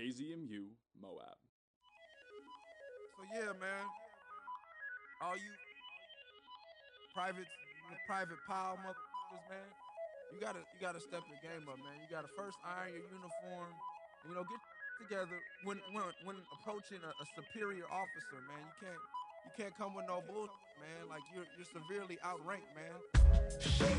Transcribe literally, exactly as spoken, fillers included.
K Z M U Moab. So yeah, man. All you private, private pile motherfuckers, man. You gotta, you gotta step your game up, man. You gotta first iron your uniform. And, you know, get together when when when approaching a, a superior officer, man. You can't, you can't come with no bullshit, man. Like you're you're severely outranked, man.